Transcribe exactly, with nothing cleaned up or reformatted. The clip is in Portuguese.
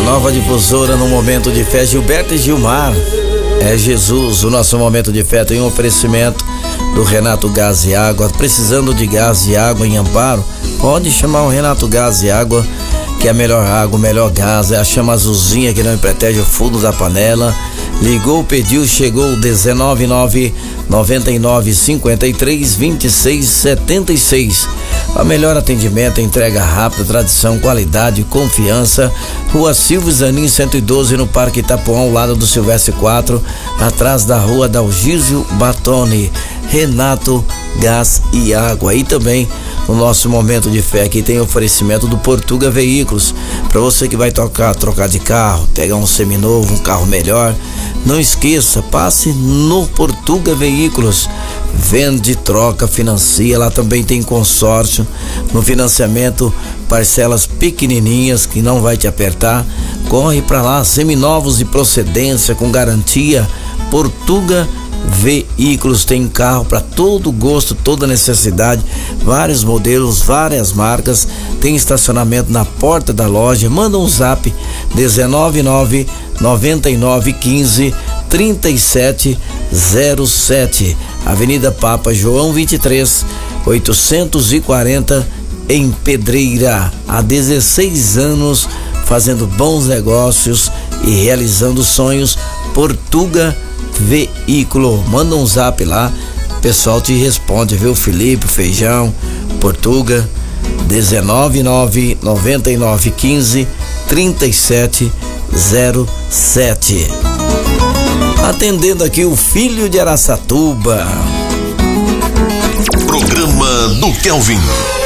nova difusora no momento de fé, Gilberto e Gilmar. É Jesus, o nosso momento de fé tem um oferecimento do Renato Gás e Água. Precisando de gás e água em Amparo? Pode chamar o Renato Gás e Água, que é a melhor água, o melhor gás, é a chama azulzinha que não protege o fundo da panela. Ligou, pediu, chegou. dezenove nove noventa e nove cinquenta e três vinte e seis setenta e seis. A melhor atendimento, entrega rápida, tradição, qualidade, confiança. Rua Silvio Zanin cento e doze, no Parque Itapuã, ao lado do Silvestre quatro, atrás da Rua Dalgísio Batoni. Renato Gás e Água. E também no nosso momento de fé aqui tem oferecimento do Portuga Veículos. Para você que vai tocar, trocar de carro, pegar um seminovo, um carro melhor, não esqueça, passe no Portuga Veículos. Vende, troca, financia. Lá também tem consórcio no financiamento, parcelas pequenininhas que não vai te apertar. Corre para lá, seminovos de procedência com garantia. Portuga Veículos tem carro para todo gosto, toda necessidade, vários modelos, várias marcas. Tem estacionamento na porta da loja. Manda um zap dezenove nove noventa e nove quinze trinta e sete zero sete, Avenida Papa João vinte e três, oitocentos e quarenta, em Pedreira. Há dezesseis anos fazendo bons negócios e realizando sonhos. Portuga Veículo. Manda um zap lá, o pessoal te responde, viu? Felipe, Feijão, Portuga, dezenove nove noventa e nove quinze trinta e sete zero sete. Atendendo aqui o filho de Araçatuba. Programa do Kelvin.